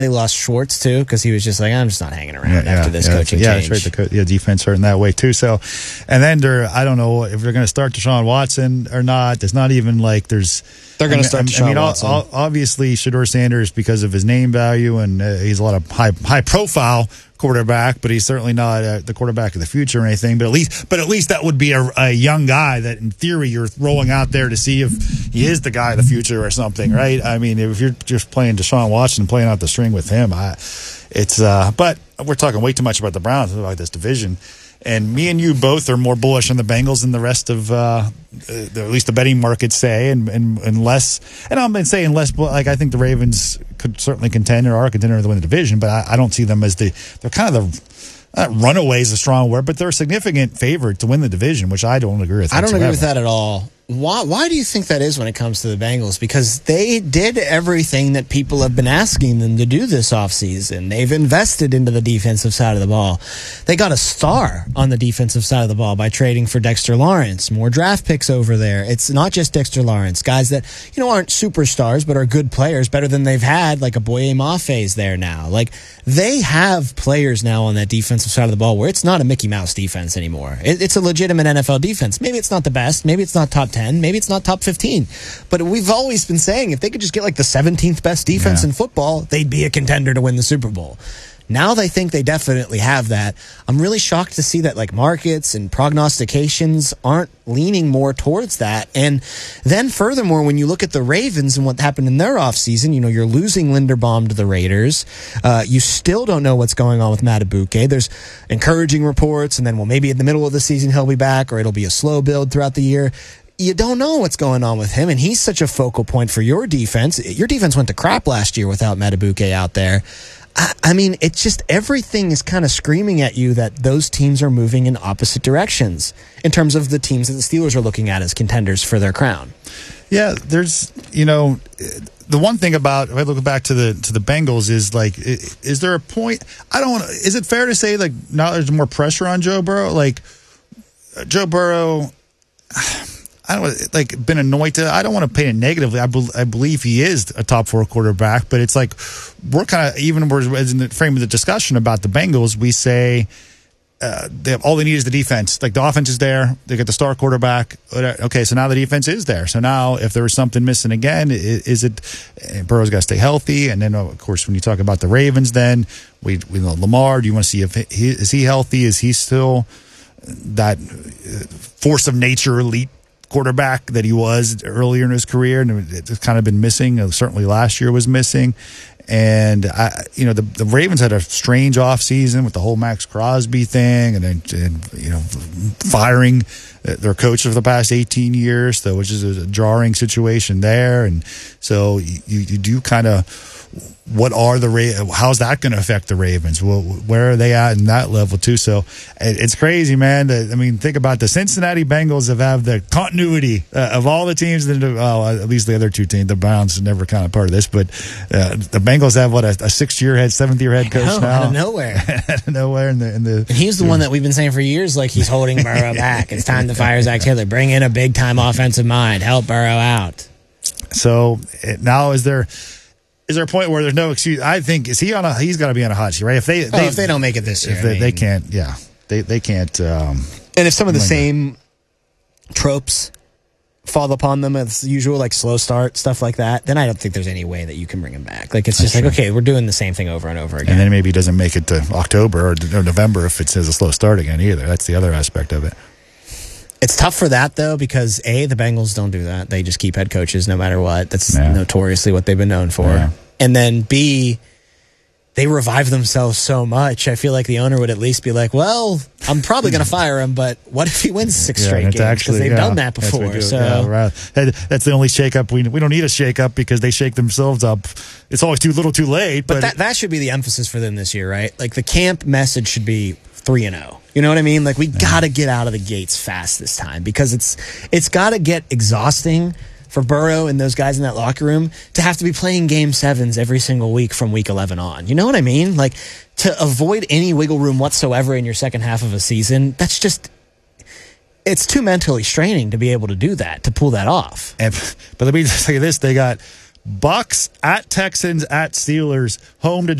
They lost Schwartz too because he was just like, I'm just not hanging around after this coaching change. That's right. The defense hurt in that way too. So, and then I don't know if they're going to start Deshaun Watson or not. It's not even like they're going to start Deshaun Watson. Obviously, Shedeur Sanders because of his name value and he's a lot of high profile quarterback, but he's certainly not the quarterback of the future or anything. But at least that would be a young guy that, in theory, you're rolling out there to see if he is the guy of the future or something, right? I mean, if you're just playing Deshaun Watson, playing out the string with him, but we're talking way too much about the Browns, about this division. And me and you both are more bullish on the Bengals than the rest of, at least the betting markets say, and less. And I'm saying less. Like I think the Ravens could certainly contend or are a contender to win the division, but I don't see them as they're kind of runaway is a strong word, but they're a significant favorite to win the division, which I don't agree with. I don't agree with that at all. Why do you think that is when it comes to the Bengals? Because they did everything that people have been asking them to do this offseason. They've invested into the defensive side of the ball. They got a star on the defensive side of the ball by trading for Dexter Lawrence. More draft picks over there. It's not just Dexter Lawrence. Guys that, aren't superstars, but are good players, better than they've had, like a Boye Mafe there now. Like, they have players now on that defensive side of the ball where it's not a Mickey Mouse defense anymore. It's a legitimate NFL defense. Maybe it's not the best. Maybe it's not top 10. Maybe it's not top 15. But we've always been saying if they could just get like the 17th best defense in football, they'd be a contender to win the Super Bowl. Now they think they definitely have that. I'm really shocked to see that like markets and prognostications aren't leaning more towards that. And then furthermore, when you look at the Ravens and what happened in their offseason, you're losing Linderbaum to the Raiders. You still don't know what's going on with Madubuike. There's encouraging reports, and then, maybe in the middle of the season he'll be back, or it'll be a slow build throughout the year. You don't know what's going on with him, and he's such a focal point for your defense. Your defense went to crap last year without Madubuike out there. I mean, it's just everything is kind of screaming at you that those teams are moving in opposite directions in terms of the teams that the Steelers are looking at as contenders for their crown. Yeah, there's, the one thing about, if I look back to the Bengals is like, is there a point? Is it fair to say like now there's more pressure on Joe Burrow? Like Joe Burrow, been anointed. I don't want to paint it negatively. I believe he is a top 4 quarterback, but it's like we're kind of, even we're in the frame of the discussion about the Bengals, we say all they need is the defense. Like the offense is there. They get the star quarterback. Okay, so now the defense is there. So now if there was something missing again, is it Burrow's got to stay healthy? And then, of course, when you talk about the Ravens, then we know Lamar. Do you want to see if is he healthy? Is he still that force of nature elite quarterback that he was earlier in his career, and it's kind of been missing. Certainly last year was missing. And the Ravens had a strange offseason with the whole Max Crosby thing, and then firing their coach of the past 18 years, which is a jarring situation there. And so you do kind of, how's that going to affect the Ravens? Well, where are they at in that level too? So it's crazy, man. Think about the Cincinnati Bengals have the continuity of all the teams. At least the other two teams, the Browns are never kind of part of this, but the Bengals have a 7th-year head coach now. Out of nowhere. Out of nowhere. And he's the one that we've been saying for years, like he's holding Burrow back. It's time to fire Zach Taylor. Bring in a big-time offensive mind. Help Burrow out. So now is there a point where there's no excuse? I think he's got to be on a hot seat, right? If they don't make it this year, they can't. Yeah, they can't. And if some of the same tropes fall upon them as usual, like slow start, stuff like that, then I don't think there's any way that you can bring him back. Like, it's just like, okay, we're doing the same thing over and over again. And then maybe he doesn't make it to October or November if it says a slow start again either. That's the other aspect of it. It's tough for that, though, because, A, the Bengals don't do that. They just keep head coaches no matter what. That's notoriously what they've been known for. Yeah. And then, B, they revive themselves so much. I feel like the owner would at least be like, well, I'm probably going to fire him, but what if he wins 6 straight games? Because they've done that before. That's the only shakeup. We don't need a shakeup because they shake themselves up. It's always too little too late. But that should be the emphasis for them this year, right? Like, the camp message should be 3-0. You know what I mean? Like, we got to get out of the gates fast this time because it's got to get exhausting for Burrow and those guys in that locker room to have to be playing game 7s every single week from week 11 on. You know what I mean? Like, to avoid any wiggle room whatsoever in your second half of a season, that's just, it's too mentally straining to be able to do that, to pull that off. But let me just say this, they got Bucks at Texans at Steelers, home to